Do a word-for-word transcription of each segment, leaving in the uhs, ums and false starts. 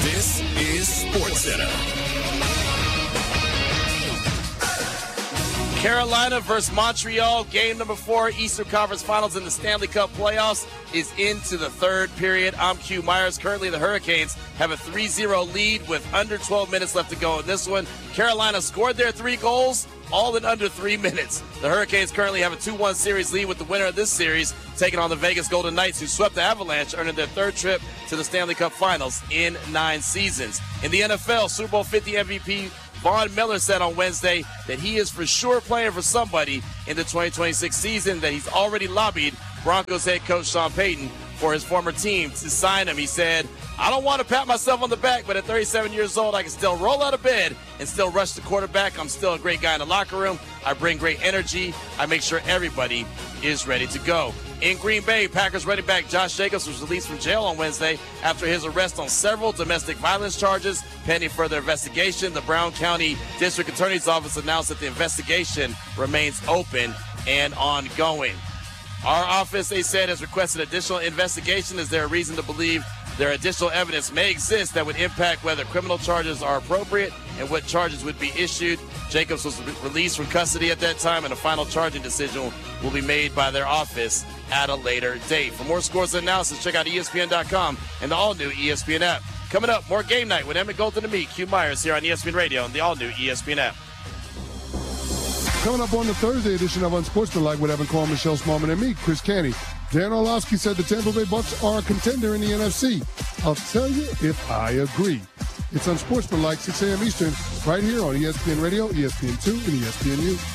This is SportsCenter. Carolina versus Montreal, game number four, Eastern Conference Finals in the Stanley Cup playoffs is into the third period. I'm Q Myers. Currently, the Hurricanes have a three zero lead with under twelve minutes left to go in this one. Carolina scored their three goals, all in under three minutes. The Hurricanes currently have a two one series lead with the winner of this series taking on the Vegas Golden Knights, who swept the Avalanche, earning their third trip to the Stanley Cup Finals in nine seasons. In the N F L, Super Bowl fifty M V P Von Miller said on Wednesday that he is for sure playing for somebody in the twenty twenty-six season, that he's already lobbied Broncos head coach Sean Payton for his former team to sign him. He said, "I don't want to pat myself on the back, but at thirty-seven years old, I can still roll out of bed and still rush the quarterback. I'm still a great guy in the locker room. I bring great energy. I make sure everybody is ready to go." In Green Bay, Packers running back Josh Jacobs was released from jail on Wednesday after his arrest on several domestic violence charges. Pending further investigation, the Brown County District Attorney's Office announced that the investigation remains open and ongoing. Our office, they said, has requested additional investigation. Is there a reason to believe there additional evidence may exist that would impact whether criminal charges are appropriate and what charges would be issued? Jacobs was re- released from custody at that time, and a final charging decision will be made by their office at a later date. For more scores and analysis, check out E S P N dot com and the all-new E S P N app. Coming up, more Game Night with Emmett Golden and me, Q Myers, here on E S P N Radio and the all-new E S P N app. Coming up on the Thursday edition of Unsportsmanlike with Evan Cole, Michelle Smallman, and me, Chris Canty. Dan Orlovsky said the Tampa Bay Bucks are a contender in the N F C. I'll tell you if I agree. It's Unsportsmanlike, six a.m. Eastern, right here on E S P N Radio, E S P N two, and E S P N U.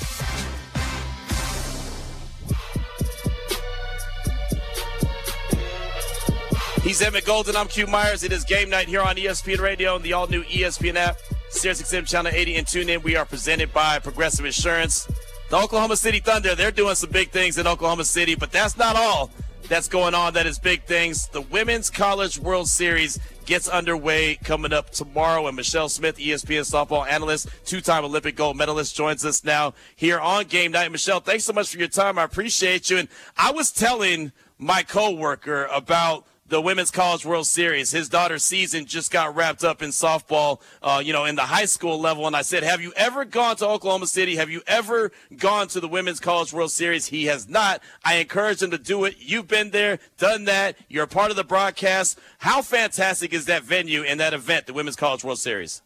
He's Emmett Golden. I'm Q Myers. It is Game Night here on E S P N Radio and the all-new E S P N app. Sirius X M Channel eighty and tune in. We are presented by Progressive Insurance. The Oklahoma City Thunder, they're doing some big things in Oklahoma City, but that's not all that's going on that is big things. The Women's College World Series gets underway coming up tomorrow, and Michelle Smith, E S P N softball analyst, two-time Olympic gold medalist, joins us now here on Game Night. Michelle, thanks so much for your time. I appreciate you. And I was telling my coworker about the Women's College World Series. His daughter's season just got wrapped up in softball, uh, you know, in the high school level. And I said, have you ever gone to Oklahoma City? Have you ever gone to the Women's College World Series? He has not. I encourage him to do it. You've been there, done that. You're a part of the broadcast. How fantastic is that venue and that event, the Women's College World Series?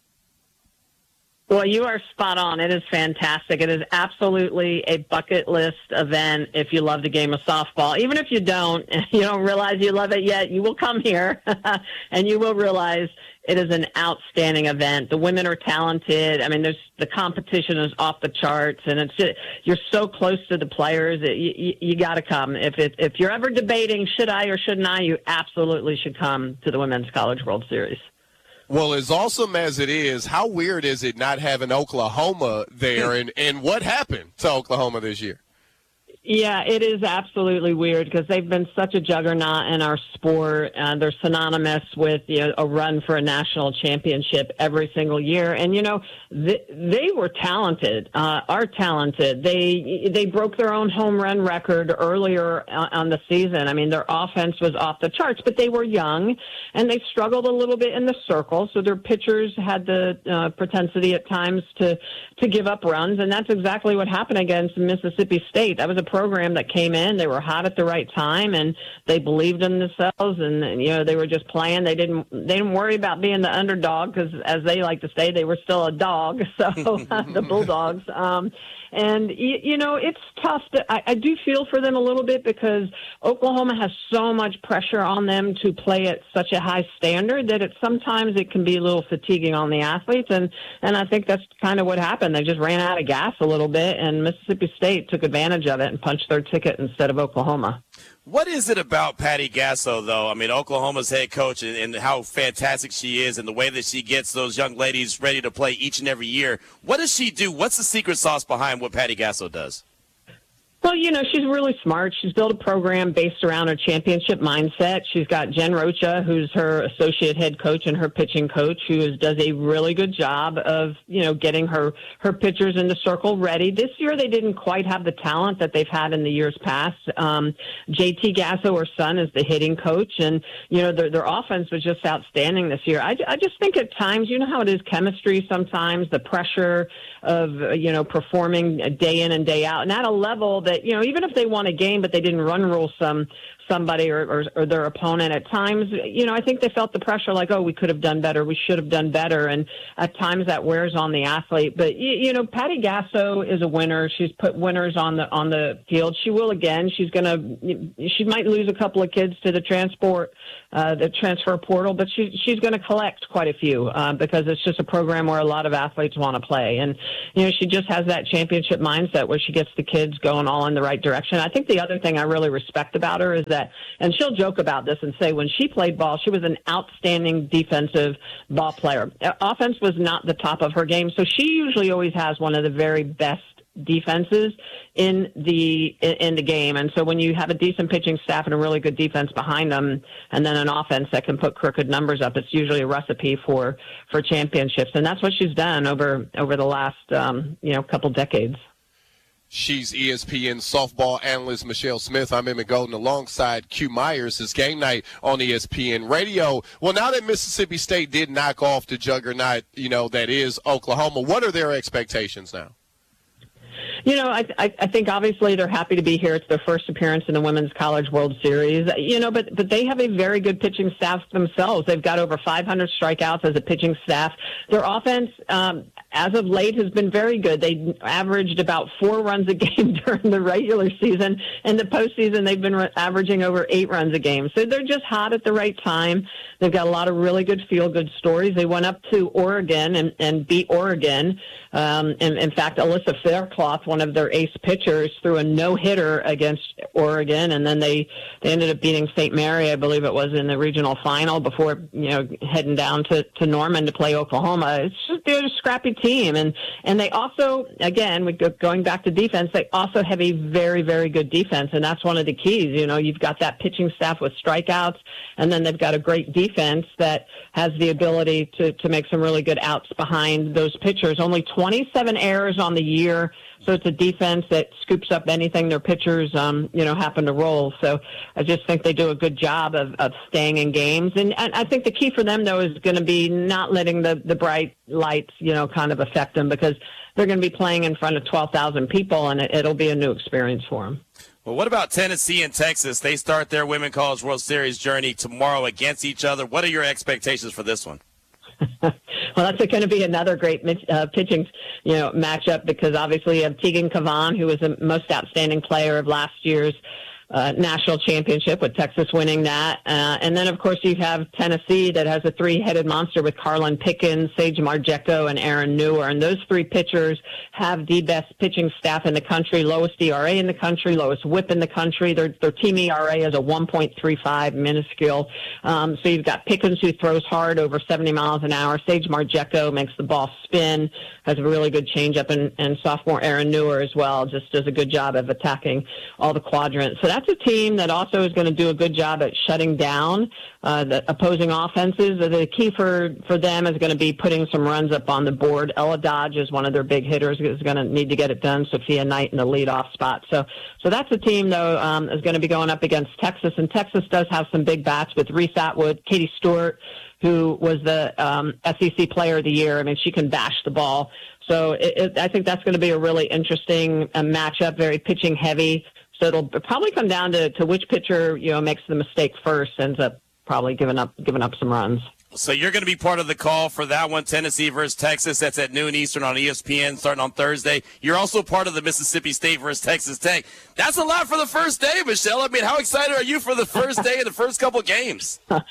Well, you are spot on. It is fantastic. It is absolutely a bucket list event if you love the game of softball. Even if you don't, you don't realize you love it yet, you will come here and you will realize it is an outstanding event. The women are talented. I mean, there's the competition is off the charts, and it's just, you're so close to the players. It, you you got to come. If it, if you're ever debating should I or shouldn't I, you absolutely should come to the Women's College World Series. Well, as awesome as it is, how weird is it not having Oklahoma there, and, and what happened to Oklahoma this year? Yeah, it is absolutely weird because they've been such a juggernaut in our sport. Uh, they're synonymous with you know, a run for a national championship every single year. And, you know, they, they were talented, uh, are talented. They they broke their own home run record earlier on the season. I mean, their offense was off the charts, but they were young, and they struggled a little bit in the circle. So their pitchers had the uh, propensity at times to, to give up runs, and that's exactly what happened against Mississippi State. That was a program that came in. They were hot at the right time, and they believed in themselves, and you know they were just playing. They didn't they didn't worry about being the underdog because, as they like to say, they were still a dog. So the Bulldogs. Um, and you, you know it's tough. To, I, I do feel for them a little bit because Oklahoma has so much pressure on them to play at such a high standard that it sometimes it can be a little fatiguing on the athletes, and and I think that's kind of what happened. They just ran out of gas a little bit, and Mississippi State took advantage of it and punched their ticket instead of Oklahoma. What is it about Patty Gasso, though? I mean, Oklahoma's head coach and, and how fantastic she is and the way that she gets those young ladies ready to play each and every year. What does she do? What's the secret sauce behind what Patty Gasso does? Well, you know, she's really smart. She's built a program based around her championship mindset. She's got Jen Rocha, who's her associate head coach and her pitching coach, who is, does a really good job of, you know, getting her, her pitchers in the circle ready. This year, they didn't quite have the talent that they've had in the years past. Um, J T Gasso, her son, is the hitting coach, and, you know, their, their offense was just outstanding this year. I, I just think at times, you know how it is chemistry sometimes, the pressure of, uh, you know, performing day in and day out, and at a level that, you know, even if they won a game, but they didn't run rule some somebody or, or, or their opponent at times, you know, I think they felt the pressure like, oh, we could have done better. We should have done better. And at times that wears on the athlete. But, you, you know, Patty Gasso is a winner. She's put winners on the on the field. She will again. She's going to, she might lose a couple of kids to the transport, uh, the transfer portal, but she, she's going to collect quite a few uh, because it's just a program where a lot of athletes want to play. And, you know, she just has that championship mindset where she gets the kids going all in the right direction. I think the other thing I really respect about her is that, and she'll joke about this and say when she played ball, she was an outstanding defensive ball player. Offense was not the top of her game, so she usually always has one of the very best defenses in the in the game. And so when you have a decent pitching staff and a really good defense behind them, and then an offense that can put crooked numbers up, it's usually a recipe for for championships. And that's what she's done over over the last um, you know couple decades. She's E S P N softball analyst Michelle Smith. I'm Emmett Golden alongside Q Myers. It's game night on E S P N Radio. Well, now that Mississippi State did knock off the juggernaut, you know, that is Oklahoma, what are their expectations now? You know, I, I I think obviously they're happy to be here. It's their first appearance in the Women's College World Series. You know, but but they have a very good pitching staff themselves. They've got over five hundred strikeouts as a pitching staff. Their offense, um, as of late, has been very good. They averaged about four runs a game during the regular season. In the postseason, they've been re- averaging over eight runs a game. So they're just hot at the right time. They've got a lot of really good feel-good stories. They went up to Oregon and, and beat Oregon. Um, and in fact, Alyssa Faircloth, one of their ace pitchers, threw a no-hitter against Oregon, and then they, they ended up beating Saint Mary, I believe it was, in the regional final before, you know, heading down to, to Norman to play Oklahoma. It's just, they're a scrappy team. And, and they also, again, we go, going back to defense, they also have a very, very good defense, and that's one of the keys. You know, you've got that pitching staff with strikeouts, and then they've got a great defense that has the ability to, to make some really good outs behind those pitchers. Only twenty-seven errors on the year, so it's a defense that scoops up anything their pitchers, um, you know, happen to roll. So I just think they do a good job of, of staying in games. And, and I think the key for them, though, is going to be not letting the, the bright lights, you know, kind of affect them, because they're going to be playing in front of twelve thousand people, and it, it'll be a new experience for them. Well, what about Tennessee and Texas? They start their Women's College World Series journey tomorrow against each other. What are your expectations for this one? Well, that's going to be another great uh, pitching, you know, matchup, because obviously you have Tegan Cavan, who was the most outstanding player of last year's uh, national championship, with Texas winning that. Uh, and then, of course, you have Tennessee that has a three-headed monster with Carlin Pickens, Sage Marjecko, and Aaron Newer. And those three pitchers have the best pitching staff in the country, lowest E R A in the country, lowest whip in the country. Their, their team E R A is a one point three five, minuscule. Um, so you've got Pickens, who throws hard, over seventy miles an hour. Sage Marjecko makes the ball spin, has a really good changeup, and, and sophomore Aaron Newer as well just does a good job of attacking all the quadrants. So that's a team that also is going to do a good job at shutting down uh, the opposing offenses. The key for, for them is going to be putting some runs up on the board. Ella Dodge is one of their big hitters, is going to need to get it done. Sophia Knight in the leadoff spot. So, so that's a team, though, um, is going to be going up against Texas, and Texas does have some big bats with Reese Atwood, Katie Stewart, who was the um, S E C Player of the Year. I mean, she can bash the ball. So it, it, I think that's going to be a really interesting uh, matchup, very pitching heavy. So it'll probably come down to, to which pitcher, you know, makes the mistake first, ends up probably giving up giving up some runs. So you're going to be part of the call for that one, Tennessee versus Texas. That's at noon Eastern on E S P N starting on Thursday. You're also part of the Mississippi State versus Texas Tech. That's a lot for the first day, Michelle. I mean, how excited are you for the first day of the first couple games?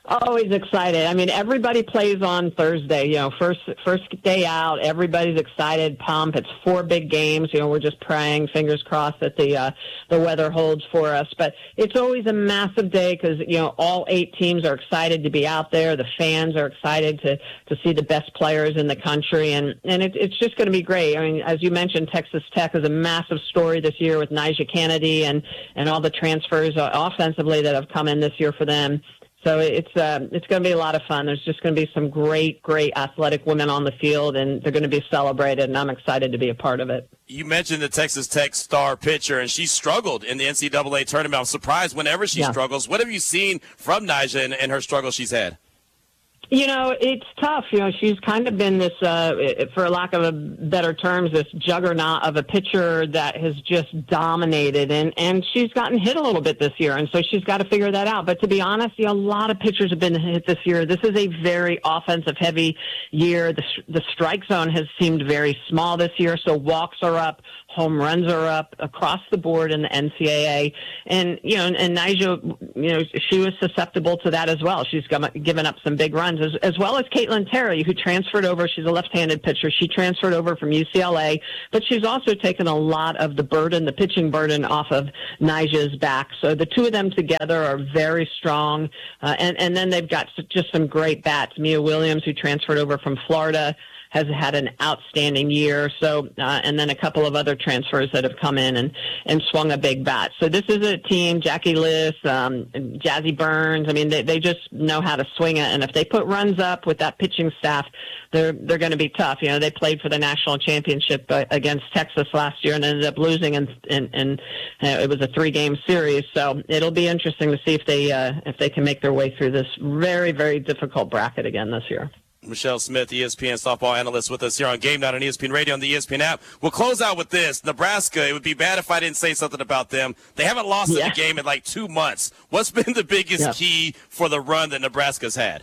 Always excited. I mean, everybody plays on Thursday. You know, first first day out, everybody's excited, pumped. It's four big games. You know, we're just praying, fingers crossed, that the uh, the weather holds for us. But it's always a massive day because, you know, all eight teams are excited to be out there. The fans are excited to to see the best players in the country, and and it, it's just going to be great. I mean, as you mentioned, Texas Tech is a massive story this year with Nyjah Kennedy and and all the transfers uh, offensively that have come in this year for them. So it's uh, it's going to be a lot of fun. There's just going to be some great, great athletic women on the field, and they're going to be celebrated, and I'm excited to be a part of it. You mentioned the Texas Tech star pitcher, and she struggled in the N C double A tournament. I'm surprised whenever she yeah. struggles. What have you seen from Nyjah and, and her struggles she's had? You know, it's tough. You know, she's kind of been this, uh, for lack of a better terms, this juggernaut of a pitcher that has just dominated, and, and she's gotten hit a little bit this year, and so she's got to figure that out. But to be honest, you know, a lot of pitchers have been hit this year. This is a very offensive-heavy year. The, the strike zone has seemed very small this year, so walks are up, home runs are up across the board in the N C double A. And, you know, and, and Nyjah, you know, she was susceptible to that as well. She's given up some big runs. As, as well as Caitlin Terry, who transferred over. She's a left-handed pitcher. She transferred over from U C L A, but she's also taken a lot of the burden, the pitching burden, off of Nyjah's back. So the two of them together are very strong. Uh, and, and then they've got just some great bats. Mia Williams, who transferred over from Florida, has had an outstanding year. So, uh, and then a couple of other transfers that have come in and, and swung a big bat. So this is a team, Jackie Liss, um, Jazzy Burns. I mean, they, they just know how to swing it. And if they put runs up with that pitching staff, they're, they're going to be tough. You know, they played for the national championship uh, against Texas last year and ended up losing, and, and, and uh, it was a three game series. So it'll be interesting to see if they, uh, if they can make their way through this very, very difficult bracket again this year. Michelle Smith, E S P N softball analyst, with us here on Game Night on E S P N Radio and the E S P N app. We'll close out with this. Nebraska, it would be bad if I didn't say something about them. They haven't lost yeah. in a game in like two months. What's been the biggest yeah. key for the run that Nebraska's had?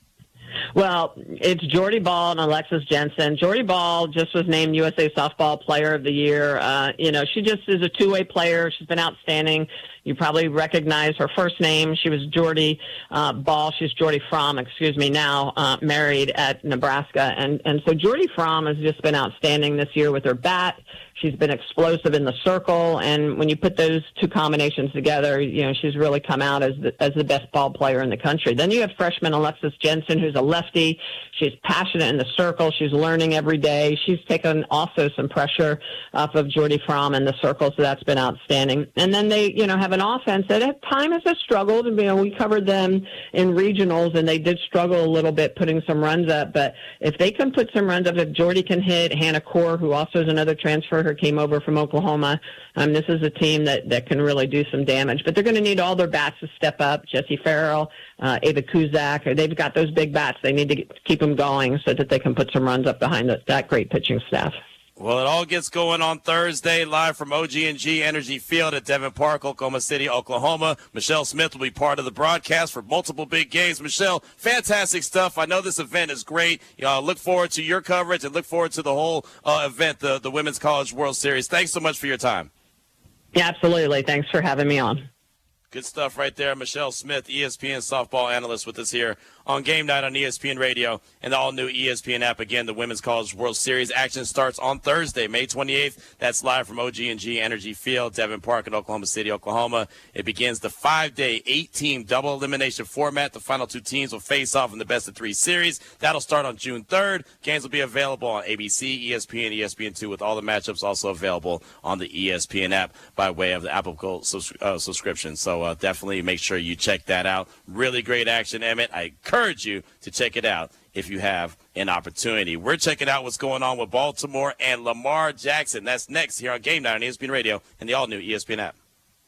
Well, it's Jordy Ball and Alexis Jensen. Jordy Ball just was named U S A Softball Player of the Year. Uh, you know, she just is a two-way player. She's been outstanding. You probably recognize her first name. She was Jordy uh, Ball. She's Jordy Fromm, excuse me, now uh, married at Nebraska. And, and so Jordy Fromm has just been outstanding this year with her bat. She's been explosive in the circle, and when you put those two combinations together, you know, she's really come out as the, as the best ball player in the country. Then you have freshman Alexis Jensen, who's a lefty. She's passionate in the circle. She's learning every day. She's taken also some pressure off of Jordy Fromm in the circle, so that's been outstanding. And then they, you know, have an offense that at times has struggled. You know, we covered them in regionals, and they did struggle a little bit putting some runs up. But if they can put some runs up, if Jordy can hit, Hannah Core, who also is another transfer, her came over from Oklahoma. Um, this is a team that, that can really do some damage. But they're going to need all their bats to step up. Jessie Farrell, uh, Ava Kuzak, they've got those big bats. They need to get, keep them going so that they can put some runs up behind the, that great pitching staff. Well, it all gets going on Thursday, live from O G and G Energy Field at Devon Park, Oklahoma City, Oklahoma. Michelle Smith will be part of the broadcast for multiple big games. Michelle, fantastic stuff. I know this event is great. You know, I look forward to your coverage and look forward to the whole uh, event, the, the Women's College World Series. Thanks so much for your time. Yeah, absolutely. Thanks for having me on. Good stuff right there. Michelle Smith, E S P N softball analyst, with us here on Game Night on E S P N Radio and the all-new E S P N app. Again, the Women's College World Series action starts on Thursday, May twenty-eighth. That's live from O G and G Energy Field, Devon Park in Oklahoma City, Oklahoma. It begins the five-day, eight-team double elimination format. The final two teams will face off in the best-of-three series. That'll start on June third. Games will be available on A B C, E S P N, E S P N two, with all the matchups also available on the E S P N app by way of the Apple Gold subs- uh, subscription. So uh, definitely make sure you check that out. Really great action, Emmett. I encourage you to check it out if you have an opportunity. We're checking out what's going on with Baltimore and Lamar Jackson. That's next here on Game Night on E S P N Radio and the all-new E S P N app.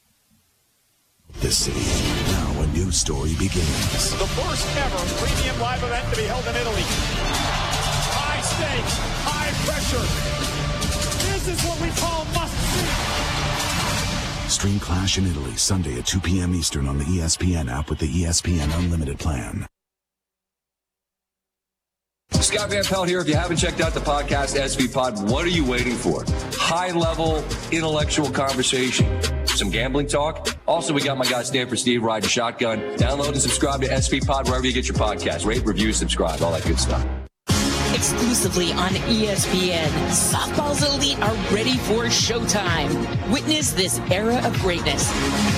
The city. Now a new story begins. The first ever premium live event to be held in Italy. High stakes, high pressure. This is what we call must-see. Stream Clash in Italy Sunday at two p.m. Eastern on the E S P N app with the E S P N Unlimited plan. Scott Van Pelt here. If you haven't checked out the podcast S V Pod, what are you waiting for? High-level intellectual conversation some gambling talk. Also, we got my guy Stanford Steve riding shotgun. Download and subscribe to S V Pod wherever you get your podcast. Rate, review, subscribe, all that good stuff. Exclusively on E S P N, softball's elite are ready for showtime. Witness this era of greatness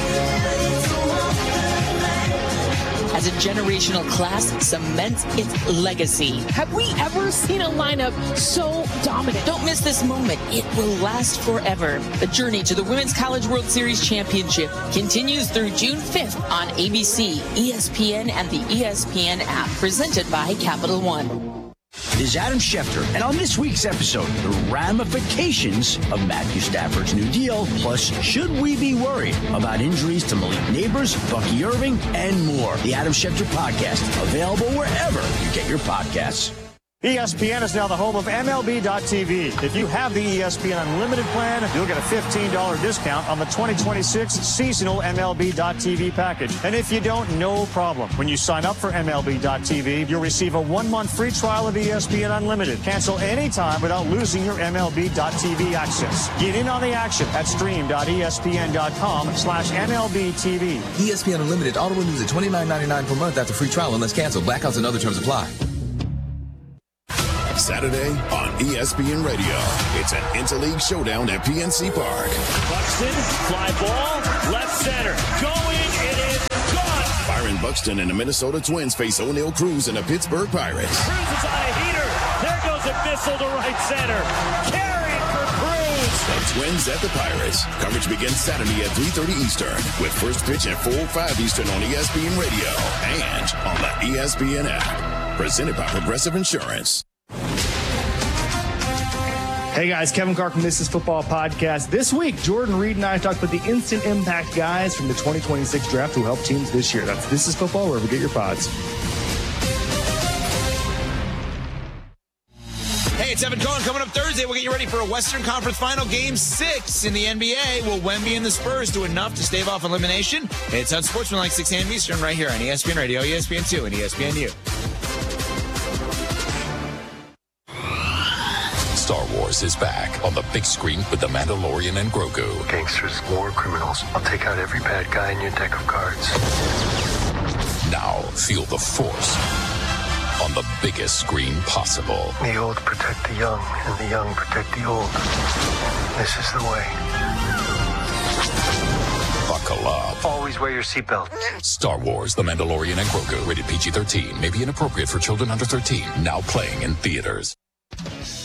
as a generational class cements its legacy. Have we ever seen a lineup so dominant? Don't miss this moment. It will last forever. The journey to the Women's College World Series Championship continues through June fifth on A B C, E S P N, and the E S P N app, presented by Capital One. It is Adam Schefter, and on this week's episode, the ramifications of Matthew Stafford's new deal, plus should we be worried about injuries to Malik Neighbors, Bucky Irving, and more. The Adam Schefter Podcast, available wherever you get your podcasts. E S P N is now the home of M L B dot T V. If you have the E S P N Unlimited plan, you'll get a fifteen dollars discount on the twenty twenty-six seasonal M L B dot T V package. And if you don't, no problem. When you sign up for M L B dot T V, you'll receive a one-month free trial of E S P N Unlimited. Cancel anytime without losing your M L B dot T V access. Get in on the action at stream dot E S P N dot com slash M L B T V. E S P N Unlimited auto renews at twenty-nine ninety-nine per month after free trial unless canceled. Blackouts and other terms apply. Saturday on E S P N Radio. It's an interleague showdown at P N C Park. Buxton, fly ball, left center. Going, it is gone. Byron Buxton and the Minnesota Twins face O'Neal Cruz and the Pittsburgh Pirates. Cruz is on a heater. There goes a missile to right center. Carrying for Cruz. The Twins at the Pirates. Coverage begins Saturday at three thirty Eastern with first pitch at four oh five Eastern on E S P N Radio and on the E S P N app. Presented by Progressive Insurance. Hey guys, Kevin Clark from This Is Football Podcast. This week, Jordan Reed and I talked about the instant impact guys from the twenty twenty-six draft who helped teams this year. That's This Is Football, wherever you get your pods. Hey, it's Evan Cohen. Coming up Thursday, we'll get you ready for a Western Conference Final Game six in the N B A. Will Wemby and the Spurs do enough to stave off elimination? It's on Sportsmanlike six a.m. Eastern right here on E S P N Radio, E S P N two, and E S P N U. Star Wars is back on the big screen with The Mandalorian and Grogu. Gangsters, war criminals. I'll take out every bad guy in your deck of cards. Now feel the Force on the biggest screen possible. The old protect the young, and the young protect the old. This is the way. Buckle up. Always wear your seatbelt. Star Wars, The Mandalorian and Grogu. Rated P G thirteen. May be inappropriate for children under thirteen. Now playing in theaters.